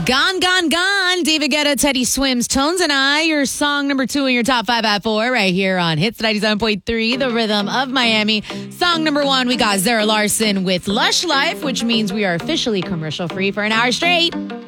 Gone, Gone, Gone. David Guetta, Teddy Swims, Tones and I. Your song number 2 in your top 5 at 4 right here on Hits 97.3, the rhythm of Miami. Song number 1, we got Zara Larson with Lush Life, which means we are officially commercial free for an hour straight.